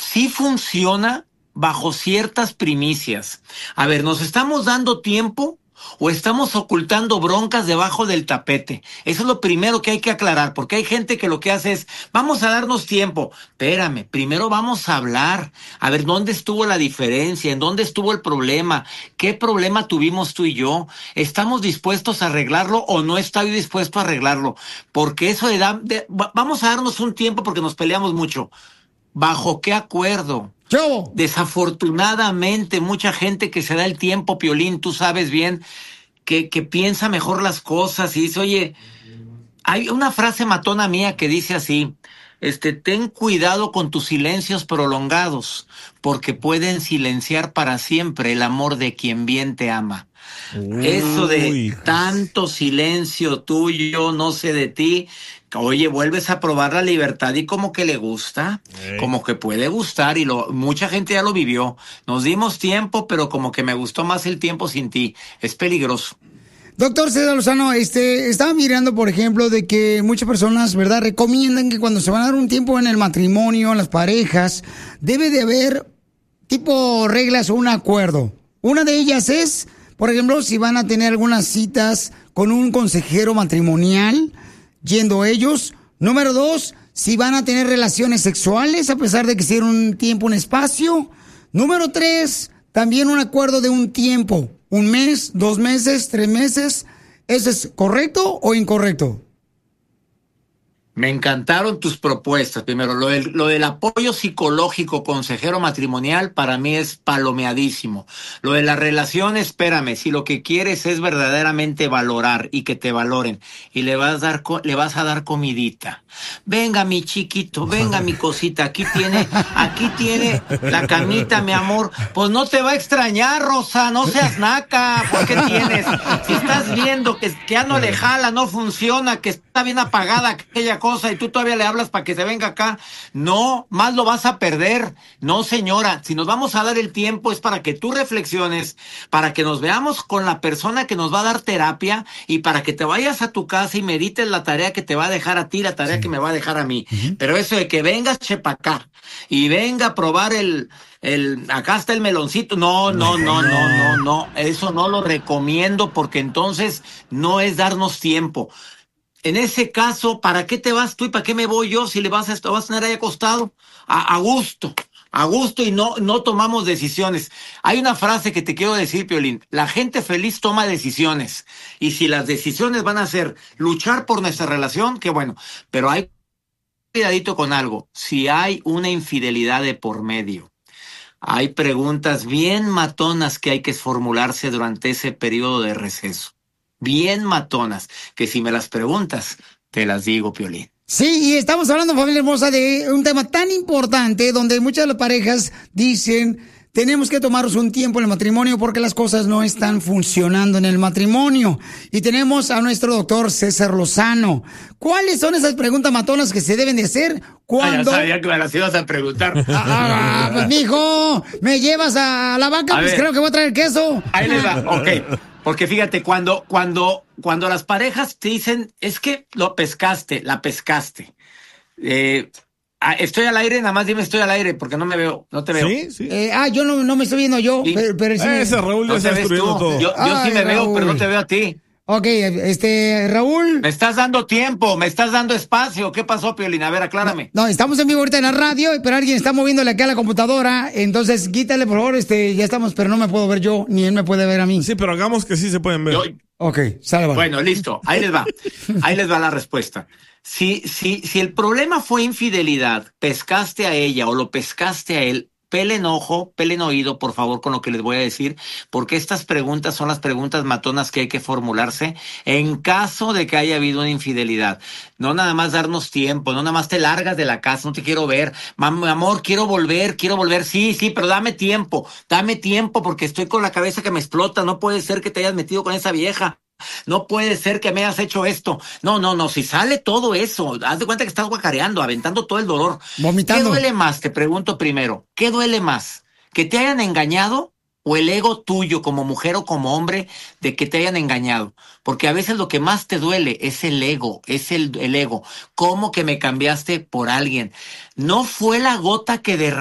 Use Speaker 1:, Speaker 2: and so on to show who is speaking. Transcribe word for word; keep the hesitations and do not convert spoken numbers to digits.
Speaker 1: sí funciona bajo ciertas primicias. A ver, ¿nos estamos dando tiempo o estamos ocultando broncas debajo del tapete? Eso es lo primero que hay que aclarar, porque hay gente que lo que hace es, vamos a darnos tiempo. Espérame, primero vamos a hablar, a ver dónde estuvo la diferencia, en dónde estuvo el problema, qué problema tuvimos tú y yo, ¿estamos dispuestos a arreglarlo o no estoy dispuesto a arreglarlo? Porque eso de, da, de vamos a darnos un tiempo porque nos peleamos mucho. ¿Bajo qué acuerdo?
Speaker 2: Yo.
Speaker 1: Desafortunadamente, mucha gente que se da el tiempo, Piolín, tú sabes bien, que, que piensa mejor las cosas y dice, oye, hay una frase matona mía que dice así, este, ten cuidado con tus silencios prolongados, porque pueden silenciar para siempre el amor de quien bien te ama. Uy, eso de tanto silencio tuyo, no sé de ti, oye, vuelves a probar la libertad y como que le gusta, hey. Como que puede gustar y lo, mucha gente ya lo vivió. Nos dimos tiempo, pero como que me gustó más el tiempo sin ti. Es peligroso.
Speaker 2: Doctor César Lozano, este, estaba mirando, por ejemplo, de que muchas personas, ¿verdad?, recomiendan que cuando se van a dar un tiempo en el matrimonio, en las parejas, debe de haber tipo reglas o un acuerdo. Una de ellas es, por ejemplo, si van a tener algunas citas con un consejero matrimonial, yendo ellos. Número dos, si van a tener relaciones sexuales, a pesar de que hicieron un tiempo, un espacio. Número tres, también un acuerdo de un tiempo. Un mes, dos meses, tres meses. ¿Eso es correcto o incorrecto?
Speaker 1: Me encantaron tus propuestas. Primero, lo del, lo del apoyo psicológico consejero matrimonial para mí es palomeadísimo. Lo de la relación, espérame, si lo que quieres es verdaderamente valorar y que te valoren y le vas a dar, le vas a dar comidita. Venga, mi chiquito, venga, mi cosita, aquí tiene, aquí tiene la camita, mi amor. Pues no te va a extrañar, Rosa, no seas naca. ¿Por qué tienes? Si estás viendo que, que ya no le jala, no funciona, que está bien apagada aquella cosa y tú todavía le hablas para que se venga acá, no, más lo vas a perder. No, señora, si nos vamos a dar el tiempo es para que tú reflexiones, para que nos veamos con la persona que nos va a dar terapia y para que te vayas a tu casa y medites la tarea que te va a dejar a ti, la tarea sí. que me va a dejar a mí. Uh-huh. Pero eso de que vengas, chepa acá, y venga a probar el, el, acá está el meloncito, no, no, no, no, no, no, eso no lo recomiendo porque entonces no es darnos tiempo. En ese caso, ¿para qué te vas tú y para qué me voy yo si le vas a, te vas a tener ahí acostado? A, a gusto, a gusto y no, no tomamos decisiones. Hay una frase que te quiero decir, Piolín. La gente feliz toma decisiones. Y si las decisiones van a ser luchar por nuestra relación, qué bueno. Pero hay cuidadito con algo. Si hay una infidelidad de por medio, hay preguntas bien matonas que hay que formularse durante ese periodo de receso. Bien matonas, que si me las preguntas, te las digo, Piolín.
Speaker 2: Sí, y estamos hablando, familia hermosa, de un tema tan importante donde muchas de las parejas dicen, tenemos que tomarnos un tiempo en el matrimonio porque las cosas no están funcionando en el matrimonio. Y tenemos a nuestro doctor César Lozano. ¿Cuáles son esas preguntas matonas que se deben de hacer cuando...
Speaker 1: Ah, ya sabía que me las ibas a preguntar.
Speaker 2: Ah, pues, mijo, ¿me llevas a la vaca? A pues ver, creo que voy a traer queso.
Speaker 1: Ahí les va, ok. Porque fíjate, cuando, cuando, cuando las parejas te dicen, es que lo pescaste, la pescaste. Eh, estoy al aire, nada más dime estoy al aire, porque no me veo, no te veo.
Speaker 2: Sí, sí. Eh, ah, yo no, no me estoy viendo yo,
Speaker 1: ¿Sí?
Speaker 2: pero, pero sí.
Speaker 3: Eh, ese Raúl ya
Speaker 1: no
Speaker 3: está destruyendo todo.
Speaker 1: Yo, yo
Speaker 2: Ay,
Speaker 1: sí me
Speaker 2: Raúl.
Speaker 1: veo, pero no te veo a ti.
Speaker 2: Ok, este, Raúl.
Speaker 1: Me estás dando tiempo, me estás dando espacio. ¿Qué pasó, Piolín? A ver, aclárame.
Speaker 2: No, no, estamos en vivo ahorita en la radio, pero alguien está moviéndole acá a la computadora. Entonces, quítale, por favor, este, ya estamos, pero no me puedo ver yo, ni él me puede ver a mí.
Speaker 3: Sí, pero hagamos que sí se pueden ver.
Speaker 1: Yo,
Speaker 2: ok, salva.
Speaker 1: Bueno, listo. Ahí les va. Ahí les va la respuesta. Si, si, si el problema fue infidelidad, pescaste a ella o lo pescaste a él, pelen ojo, pelen oído, por favor, con lo que les voy a decir, porque estas preguntas son las preguntas matonas que hay que formularse en caso de que haya habido una infidelidad. No nada más darnos tiempo, no nada más te largas de la casa, no te quiero ver. Mam, amor, quiero volver, quiero volver. Sí, sí, pero dame tiempo, dame tiempo porque estoy con la cabeza que me explota. No puede ser que te hayas metido con esa vieja. No puede ser que me hayas hecho esto. No, no, no, si sale todo eso, haz de cuenta que estás guacareando, aventando todo el dolor.
Speaker 2: Vomitando.
Speaker 1: ¿Qué duele más? Te pregunto primero. ¿Qué duele más? ¿Que te hayan engañado o el ego tuyo como mujer o como hombre de que te hayan engañado? Porque a veces lo que más te duele es el ego, es el, el ego. ¿Cómo que me cambiaste por alguien? No fue la gota que derramó